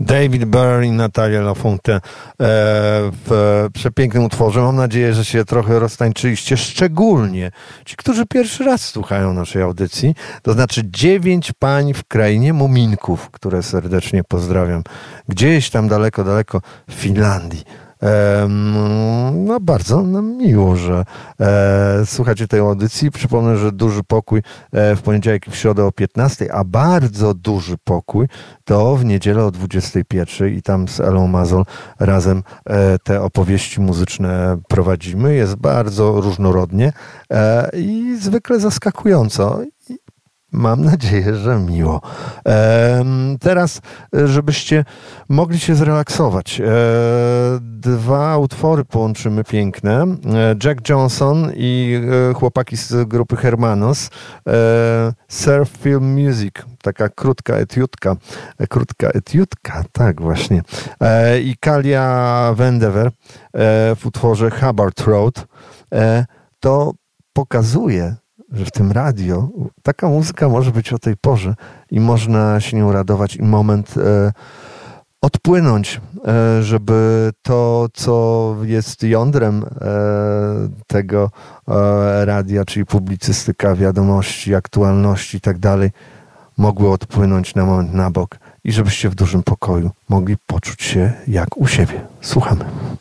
David Byrne i Natalia Lafontaine w przepięknym utworze. Mam nadzieję, że się trochę roztańczyliście, szczególnie ci, którzy pierwszy raz słuchają naszej audycji, to znaczy 9 pań w krainie muminków, które serdecznie pozdrawiam. Gdzieś tam daleko, daleko w Finlandii. No bardzo nam miło, że słuchacie tej audycji. Przypomnę, że Duży Pokój w poniedziałek i w środę o 15, a bardzo duży pokój to w niedzielę o 21 i tam z Elą Mazol razem te opowieści muzyczne prowadzimy. Jest bardzo różnorodnie i zwykle zaskakująco. Mam nadzieję, że miło. Teraz, żebyście mogli się zrelaksować, 2 utwory połączymy piękne. Jack Johnson i chłopaki z grupy Hermanos. Surf Film Music, taka krótka etiudka, tak właśnie. I Kalia Vendever w utworze Hubbard Road. To pokazuje, że w tym radio taka muzyka może być o tej porze i można się nią radować i moment odpłynąć, żeby to, co jest jądrem tego radia, czyli publicystyka, wiadomości, aktualności i tak dalej, mogły odpłynąć na moment na bok i żebyście w dużym pokoju mogli poczuć się jak u siebie. Słuchamy.